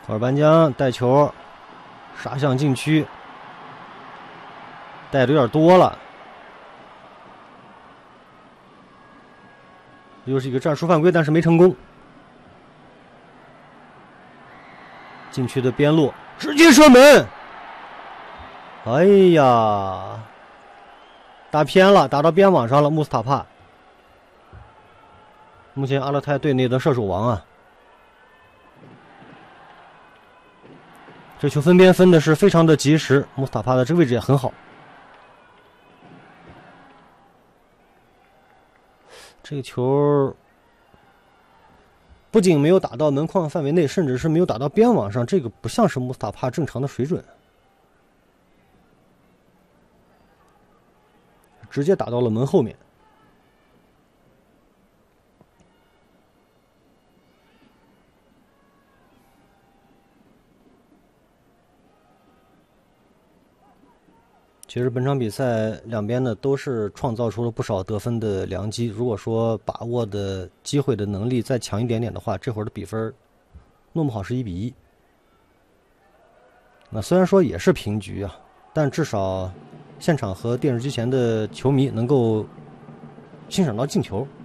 科尔班江带球杀向禁区，带的有点多了，又是一个战术犯规，但是没成功。禁区的边路直接射门，哎呀，打偏了，打到边网上了。穆斯塔帕，目前阿勒泰队内的射手王啊。这球分边分的是非常的及时，穆斯塔帕的这个位置也很好。这个球不仅没有打到门框范围内，甚至是没有打到边网上，这个不像是穆斯塔帕正常的水准，直接打到了门后面。其实本场比赛两边呢都是创造出了不少得分的良机。如果说把握的机会的能力再强一点点的话，这会儿的比分弄不好是1-1。那虽然说也是平局啊，但至少现场和电视机前的球迷能够欣赏到进球。